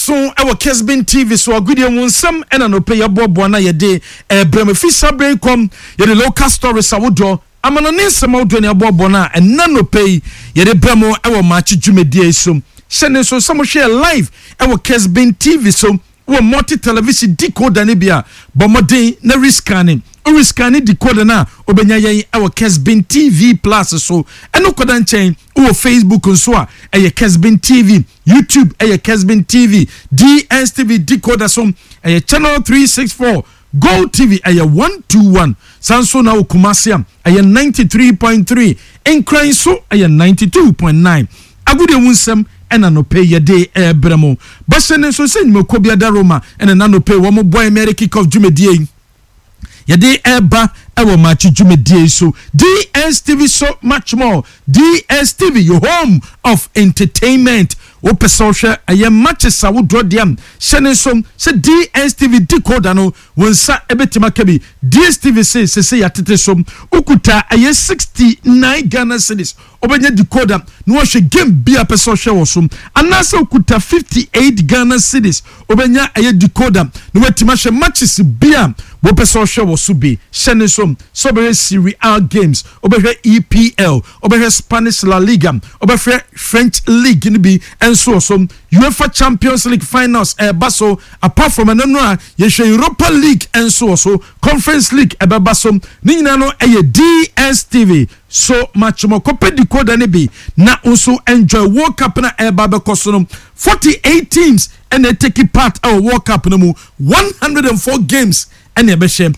so ewo Kesbin TV so agudie mu nsam ena no pay bobo na yede bremafi sabrekom yede local stories awodo amano ne nsam awodo ne bobo na ena no pay yede bremo ewo match dwumedie so shene so some share live ewo Kesbin TV so wo multi television decoder ne bia bomodin na riscanning scanning decoder na obenya yen ewo Kesbin TV Plus so eno koda nchen wo Facebook nso a eye Kesbin TV YouTube eye Kesbin TV DSTV decoder so eye channel 364 Go TV eye 121 sanso na okumasiam eye 93.3 Enkran so eye 92.9 agude wunsem ena no pay ye day bremo basene so sen me kobia da Roma ena na no pay wo mo boy America kick off dwumedie yede eba ewo match dwumedie so DSTV so much more DSTV your home of entertainment o pesosha aye matches a wo drodiam shene so se DSTV decoder no wonsa ebetima kabi DSTV se yatete so ukuta aye 69 Ghana cedis obenya decoder no hwe game bia pesosha wo so anase ukuta 58 Ghana cedis obenya aye decoder no wetima hwe matches bia wo pesosha wo so bi shene so be Serie A games obehwe EPL obehwe Spanish La Liga obehwe French League ni bi enso so UEFA Champions League finals baso apart from another yehwe Europa League enso so Conference League baso ni nyina no DSTV so much more copy decoder ne bi na also enjoy World Cup na bekoso no 48 teams and they take part our World Cup no mu 104 games and ye behye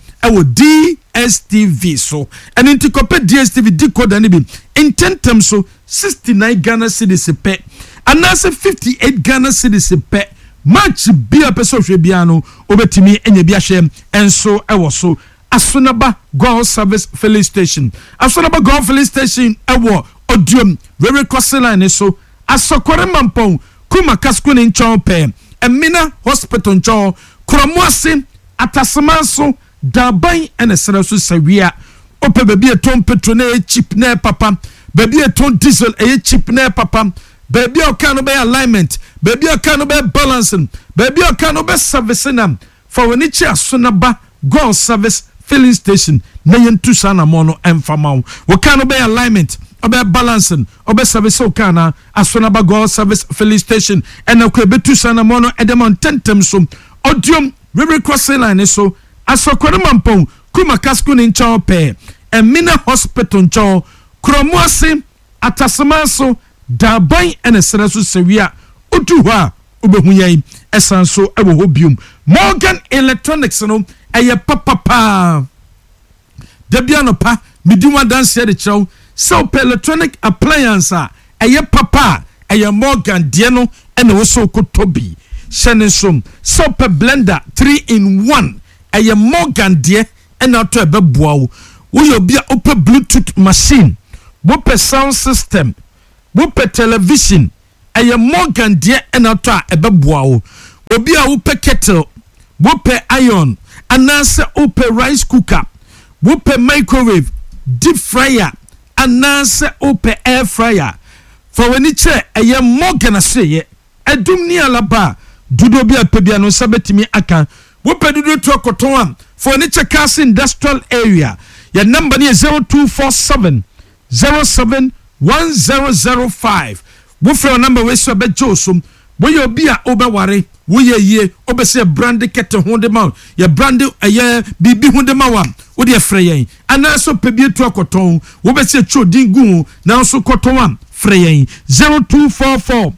DSTV so and into copy DSTV decoder ne bi intentem so 69 Ghana cedis pe anase 58 Ghana cedis pe match bia peso hwe bia no obetimi enye bia hye enso ewo so Asonaba Go Service Filling Station Asonaba Go Filling Station ewo odium very crossline so asokore mampon kuma kasku ne nchon pe Emina Hospital nchon kromoase atasemanso daban ene sere so sawia ope baby eton petrol na cheap na papa baby eton diesel cheap na papa baby o kan be alignment baby o kan be balancing baby o kan be servicing for when it Asonaba Go Service Filling Station na yentu sana mono emfama wo kan be alignment obe balancing obe service o kana Asonaba Go Service Filling Station ena ko betu sana mono edemon tentem so odium River Crossing line so asokore mampon kuma kasku ni nchon pe Emina Hospital nchon kromoase atasemanso daban ene sere so sewia odu ho a obehu yan esanso ewo hobium Morgan Electronics no eye papa debiano pa midinwa dance de chew so electronic appliance eye papa eye Morgan de no ene wo so kotobi Shenesom super blender 3-in-1 eye Morgan de ena to ebeboa wo yo bia open Bluetooth machine wo pe sound system wo pe television eye Morgan de ena to ebeboa wo obi a wo pe kettle wo pe iron anase wo pe rice cooker wo pe microwave deep fryer anase wo pe air fryer for when it eye Morgan aseye edum ni alaba dudo bia pebia no sabetimi aka wo pedudo to koton for nature cars industrial area your number is 0247 071005 wo for number we so be josum wo ye obi a obeware wo ye ye obese brand kete honde ma ye brand ye bibi honde ma wa wo de frɛ yen anaso pebia to koton wo be se chodingu na so koton frɛ yen 0244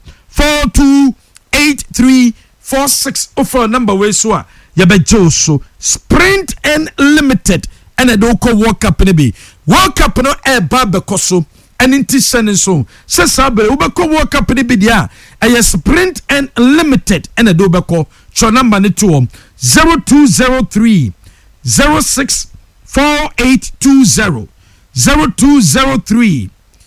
428346 offer number we so a ye be joso Sprint and Limited and a doko World Cup ne bi World Cup no eba bekoso enti sene so se sabe ubeko World Cup ne bi dia Sprint and Limited and a do beko cho number ne to 0203 064820 0203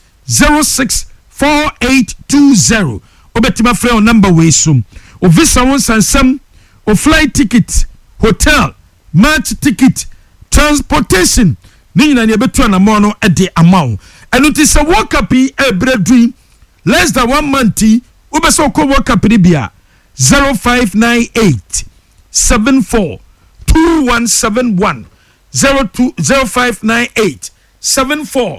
064820 obetima frɛ number we so o visa won sansam o flight ticket hotel match ticket transportation ni nyina ne betu na mo no de amount eno ti se World Cup e bredui less than 1 month wo be so ko World Cup ni bia 0598 74 2171 0598 74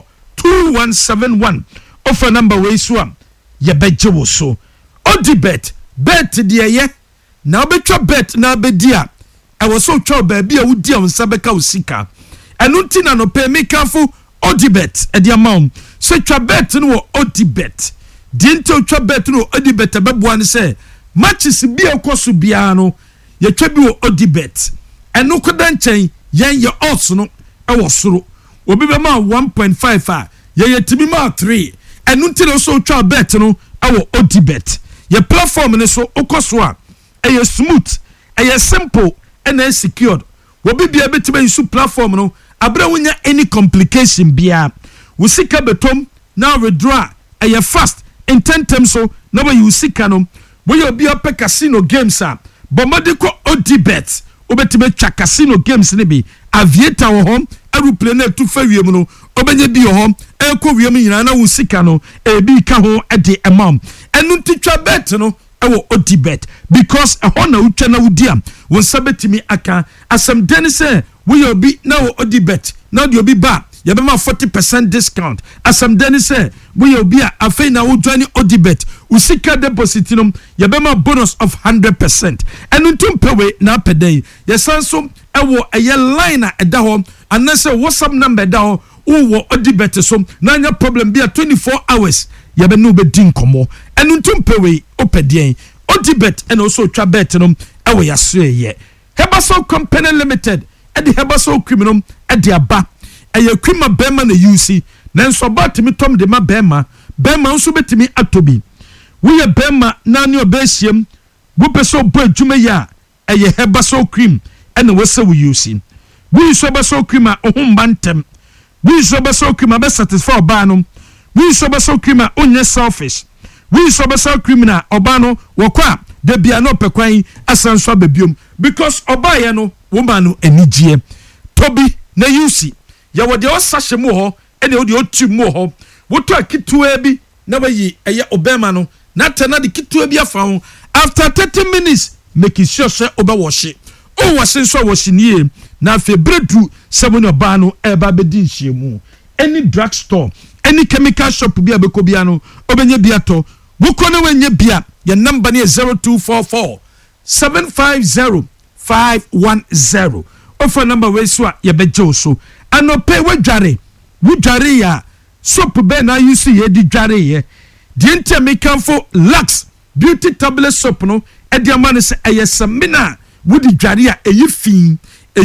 2171 offer number we so ye beje wo so odibet bet de ye na obetwa bet na bedia e wo so twa ba bia wudi a wonsa beka osika enu ntina no pe mekafo odibet e de amount so twa bet no wo odibet di nto twa bet no odibet beboa ne se matches bia ekoso bia no ye twa bi wo odibet enu koda nchen yen ye odds no e wo soro obi be ma 1.5 a ye timi ma 3 enu ntina so twa bet no e wo odibet ye platform ne so okoso a e smooth e simple and secured obi bia betima isu platform no abra wonya any complication bia wo sika betom na withdraw e fast in 10 terms so na we you sika no we obi ope casino games a bomodiko odibet obetima twa casino games ne bi aviator wo hom aeroplane na tu fa wiem no obenye bi hom e ko wiem nyina na wo sika no e bi ka ho e de amount enu titwa bet no ewo odibet because ehona utwa na wudia won sabetimi aka asem deni se we obi na wo odibet na de obi ba ye be ma 40% discount asem deni se we obi a afei na wo join odibet usika deposit no ye be ma bonus of 100% enu ntumpewe na pedai ye sanso ewo eye line a eda ho anase WhatsApp number eda ho wo odibet so na anya problem bia 24 hours ye be no be din komo enu ntumpewe opedien odibet and also twa bet no ewo yasre ye Hebaso Company Limited e di Hebaso criminal e di aba eye kwima bema na UC nanso batimi tom de ma bema nso betimi atobi we bema na ne obesiem bu peso bo adwuma ya eye Hebaso cream and wese we UC we so Hebaso cream a ohumba ntem we so Hebaso cream a be satisfy oba no we so Hebaso cream a onye selfish we so Hebaso cream na oba no wokwa de bia no pekwan asanso abebiom because oba ye no woman no anigye tobi na UC ya wode osahye mu ho ene wode otu mu ho woto akitua bi na bayi eye obema no na tana de kitua bi afa ho after 30 minutes make sure say oba washe o washe so washe nie na fe bredu semono ba no eba bedi nhyiemu any drug store any chemical shop bi abeko bia no obenye bia to woko na wenye bia your number ne 0244 750 510 offer number we so ye beje so anope wudware ya soap be na use ye di dware ye di ente mekanfo Lux beauty tablet soap no e di amane se eyesemina wudi dware a eyifin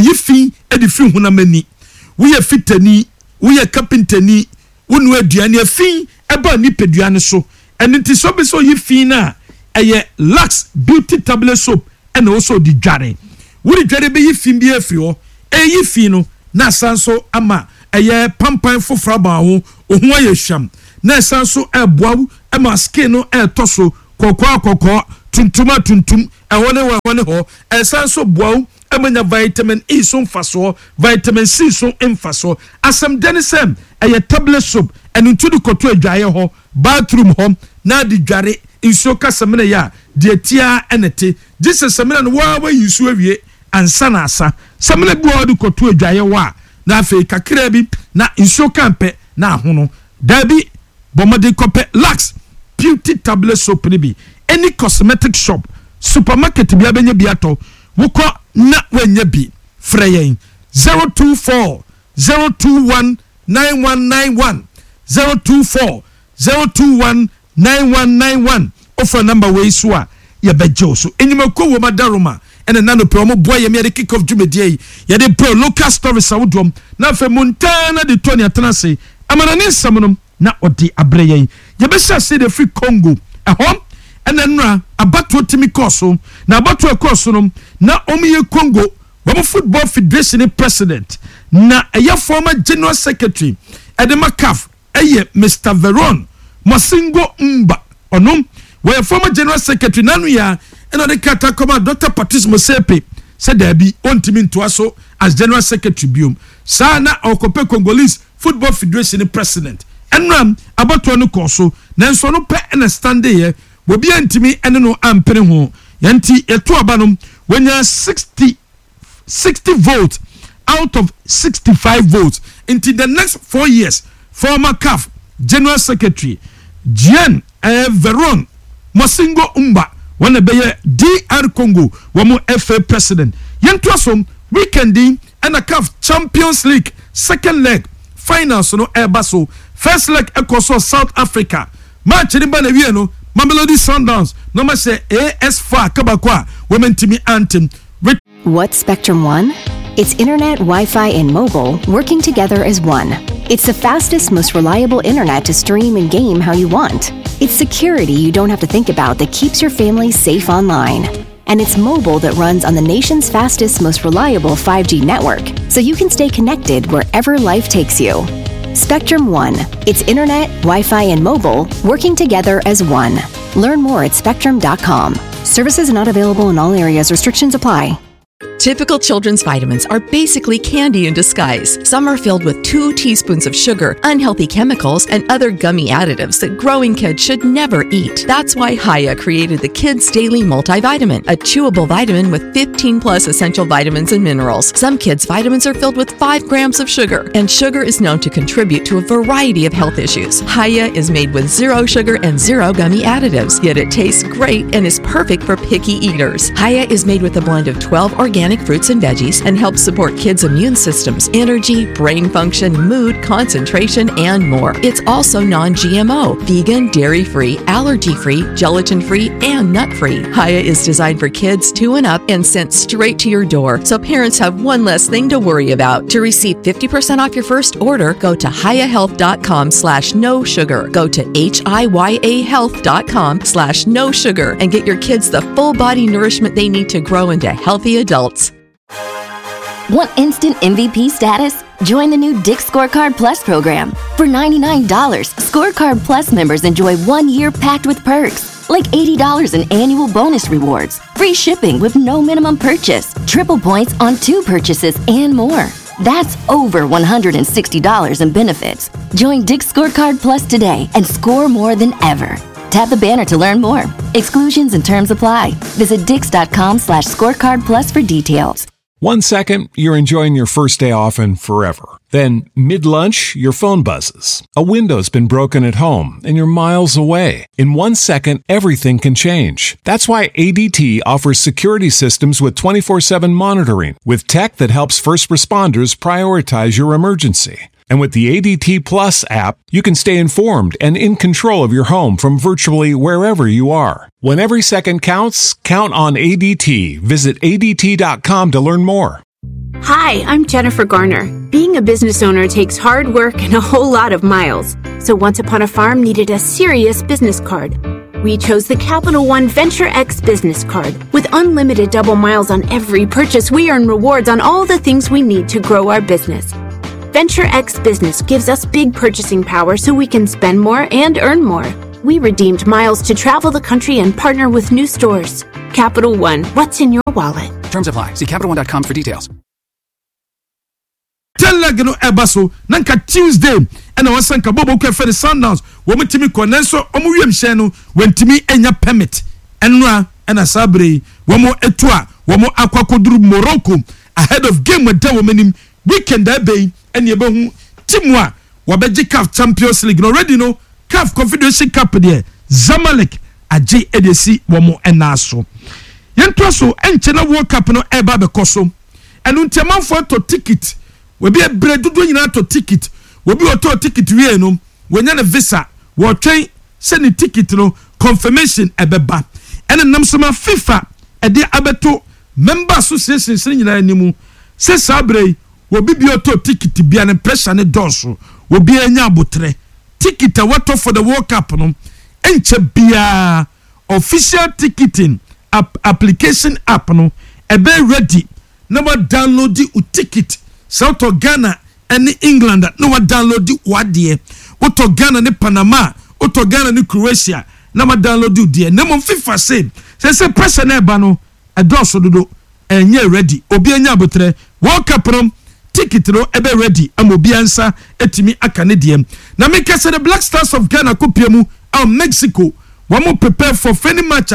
e di fi hunamani wo ye fitani wo ye carpentani wonu aduane afin e ba ni peduane so enti so be so yifin na eye Lux beauty tablet soap and also di dware wudi dware be yifin bi afri ho eyifin no na sanso ama eye pampan fofra ba ho ohun ayehwam na sanso eboawu ama skin no toso kokko tuntum ehone ho sanso boawu amanya vitamin E so mfaso vitamin C so mfaso asem denisem eye tablet soap enu tudu koto adwaye ho bathroom ho na di dware inso kasamene ya de tia enete jesus samene no wa yisu awie ansa na asa samene bi odu koto adwaye wa na afi kakra bi na inso kampe na ahono dabi bomade kope Lux beauty tablet soap ni bi any cosmetic shop supermarket bi abenya bi ato woko na wanya bi freyen 024 021 9191 024 021 9191 offer number we so a ye bejo so enyima ko wo madaroma ene nano promo boy me de kick off jumedie ye de pro local stories awodom na fe montana de Tony Atanase amana ne samnom na odi abreye ye be sha de free Congo ehom ene nra abato timi koso na abato ekoso no na omiye Congo wo football federation president na eye former general secretary edema CAF eye Mr Veron Mosingo Mba onom we former general secretary nanu ya eno de kata koma Dr Patrice Mosepe said there be ontimi ntoaso as general secretary biom sana okope Congolese football federation president enram abato no koso nanso no pe na stand here obi antimi ene no ampere ho yanti eto abanum when you 60 votes out of 65 votes into the next 4 years. Former CAF General Secretary Jean Veron Mosingo Umba when be DR Congo wamo FA President Yentuasom weekending and a CAF Champions League second leg finals no Airbaso first leg ekoso South Africa match ni ba na wie no Mamelodi Sundowns no ma say AS4 Kabakwa women team anthem. What's Spectrum One? It's internet, Wi-Fi, and mobile working together as one. It's the fastest, most reliable internet to stream and game how you want. It's security you don't have to think about that keeps your family safe online. And it's mobile that runs on the nation's fastest, most reliable 5G network, so you can stay connected wherever life takes you. Spectrum One. It's internet, Wi-Fi, and mobile working together as one. Learn more at spectrum.com. Services not available in all areas. Restrictions apply. Typical children's vitamins are basically candy in disguise. Some are filled with 2 teaspoons of sugar, unhealthy chemicals, and other gummy additives that growing kids should never eat. That's why Hiya created the Kids Daily Multivitamin, a chewable vitamin with 15 plus essential vitamins and minerals. Some kids' vitamins are filled with 5 grams of sugar, and sugar is known to contribute to a variety of health issues. Hiya is made with 0 sugar and 0 gummy additives, yet it tastes great and is perfect for picky eaters. Hiya is made with a blend of 12 organic fruits and veggies and helps support kids' immune systems, energy, brain function, mood, concentration, and more. It's also non-GMO, vegan, dairy-free, allergy-free, gelatin-free, and nut-free. Hiya is designed for kids 2 and up and sent straight to your door, so parents have one less thing to worry about. To receive 50% off your first order, go to hiyahealth.com/no sugar. Go to hiyahealth.com/no sugar and get your kids the full body nourishment they need to grow into healthy adults. Want instant MVP status? Join the new Dick's Scorecard Plus program. For $99, Scorecard Plus members enjoy 1 year packed with perks, like $80 in annual bonus rewards, free shipping with no minimum purchase, triple points on 2 purchases, and more. That's over $160 in benefits. Join Dick's Scorecard Plus today and score more than ever. Tap the banner to learn more. Exclusions and terms apply. Visit dix.com/scorecard plus for details. 1 second, you're enjoying your first day off and forever. Then, mid-lunch, your phone buzzes. A window's been broken at home and you're miles away. In 1 second, everything can change. That's why ADT offers security systems with 24/7 monitoring, with tech that helps first responders prioritize your emergency. And with the ADT Plus app, you can stay informed and in control of your home from virtually wherever you are. When every second counts, count on ADT. Visit ADT.com to learn more. Hi, I'm Jennifer Garner. Being a business owner takes hard work and a whole lot of miles. So Once Upon a Farm needed a serious business card. We chose the Capital One Venture X business card. With unlimited double miles on every purchase, we earn rewards on all the things we need to grow our business. Venture X Business gives us big purchasing power so we can spend more and earn more. We redeemed miles to travel the country and partner with new stores. Capital One, what's in your wallet? Terms apply. See CapitalOne.com for details. Telagano Ebaso, Nanka Tuesday, and I was saying Kabobo for the Sundowns, woman Timmy Conenso, Omuyam Shano, when Timmy Enya Permit, Enra, and Asabre, Womo Etua, Womo Aquakodru Morocco, ahead of game with Dewomenim, weekend that bay. And you know, Timwa, Wabeji CAF Champions League. Already know CAF Confederation Cup there. Zamalek, Aje Edesi, Wamo and Naso. Yentraso, Enchena World Cup no Eba Bekoso. And Untiaman for to ticket. We be a bread doing to ticket. We be a ticket, we know. When you're a visa, we'll train, send a ticket, no confirmation, Ebeba. And then Namsama FIFA, a dear Abeto, member association, singing animal, says Sabre. Wobi bi auto ticket bia ne pressure ne doso wobi anya abotre ticket a wato for the World Cup no enche bia official ticketing application app no ebe ready na wa download the ticket South Ghana and England no wa download the wade woto Ghana ne Panama woto Ghana ne Croatia na wa download the na mo FIFA say pressure na eba no e doso dodo enye ready obi anya abotre World Cup no ticket no ebe ready amobiansa etimi akanediem na make say the Black Stars of Ghana kopiemu Mexico wamo prepare for friendly match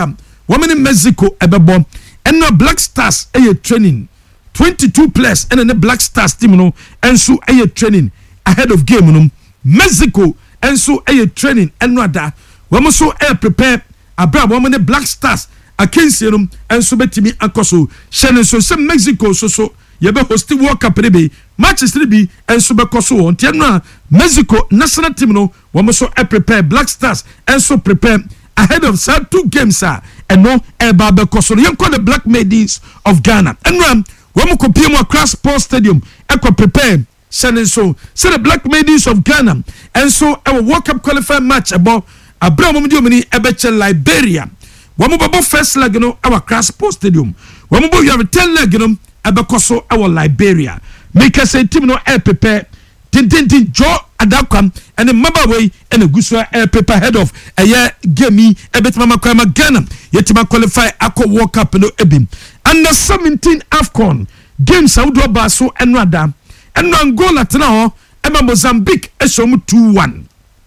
women Mexico ebebo and no Black Stars training 22 players and the Black Stars team no and so training ahead of game no Mexico and so training and no da women so prepare abra women Black Stars against them and so betimi akoso Shannon so Mexico so yebe host World Cup be matches be and so bekoso on tiano Mexico national team no women so prepare Black Stars and so prepare ahead of 2 games and no eba bekoso you call the Black Maidens of Ghana and women compare more Accra Sports Stadium eco prepare Shannon so the Black Maidens of Ghana and so our World Cup qualifying match about Abraham Mumini ebeche Liberia. Wamu babo first leg no our Accra Sports Stadium. Wamu bo you have 10 leg no ebekoso our Liberia. Make us say team no air prepare. Tin Joe Adakam and the mama way and the Guswa air prepare head of a year game ebetima kwama Ghana. Yetima qualify Aqua World Cup no ebim. Under 17 AFCON games Saudi Baso and Rada and Angola tana ema Mozambique esomu 2-1.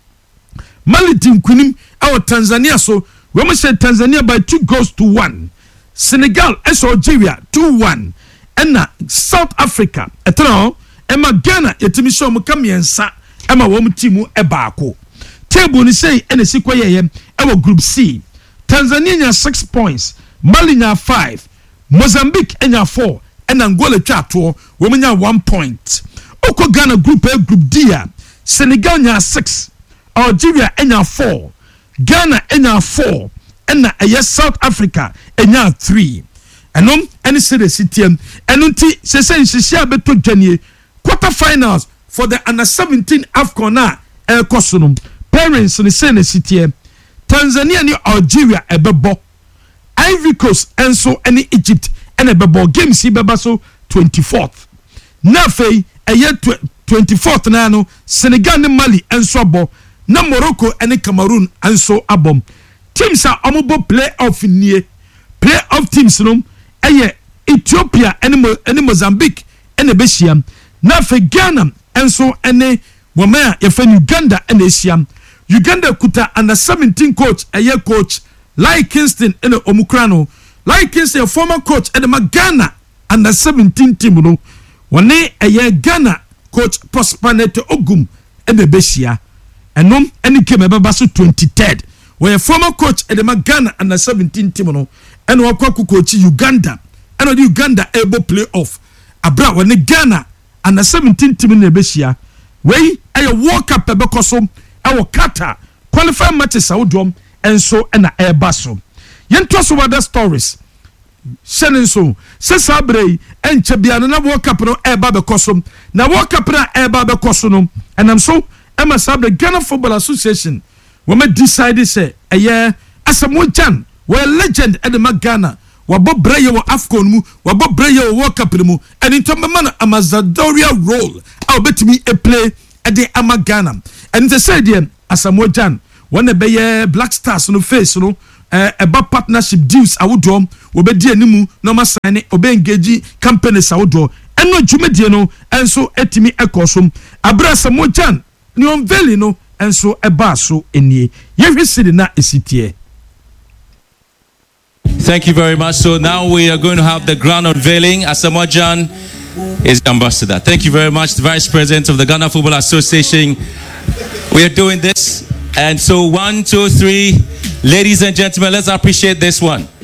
Mali team kunim our Tanzania so we must say Tanzania by 2-1. Senegal as Algeria 2-1. And South Africa etano ema Ghana yetimi so mu kamiensa ema wo mu team ebaako. Table ni say ene sikwaye ewo group C. Tanzania nya 6 points, Mali nya 5, Mozambique nya 4, and Angola twa to wo nya 1 point. Oko Ghana group A group D. Senegal nya 6, Algeria nya 4. Ghana enya 4 and South Africa enya 3 enom any series citiam enunti se beto dwanie quarter finals for the under 17 AFCON kosunum parents ni se ne citiam Tanzania ni Algeria ebebo Ivory Coast enso any Egypt and ebebo games beba so 24th na fei 24th na no Senegal ni Mali enso abo na Morocco and Cameroon and so abom teams are omobo playoff nie playoff teams no Ethiopia and Mozambique and Ebesiam na fe Ghana and so ene woma ya Uganda and Asiam Uganda kuta under 17 coach coach Lai Kingston and Omukrano Lai Kingston former coach and Ghana under 17 team no wone Ghana coach Prosperity Ogum and Ebesia and any game about 23rd where former coach at the Ghana under 17 team no and wakwaku coach Uganda and Uganda able playoff abra when Ghana under 17 team in Ebesia way a World Cup ebekoso our Qatar qualifying matches Saudi and so and a basso yento so other stories Shannon so sabre and Chabiana na World Cup no eba bekoso na World Cup na eba bekoso no and I'm so Emma Sab the Ghana Football Association when we decided say a year as a Mojan we're legend at the Ghana wabo breye wo AFCON mu wabo breye wo World Cup mu and in terms of ambassadorial role I'll bet me a play at the Ghana and they said as a Mojan when the be Black Stars no face no about partnership deals awudom we be di animu no ma sign obe engage companies awudo and no dwumedie no and so etimi ekosum abra as a Mojan ni onveli no enso eba so enie yehwesiri na esitie. Thank you very much. So now we are going to have the grand unveiling. Asamoah Gyan is the ambassador. Thank you very much, the Vice President of the Ghana Football Association. We are doing this. And so 1, 2, 3, ladies and gentlemen, let's appreciate this one.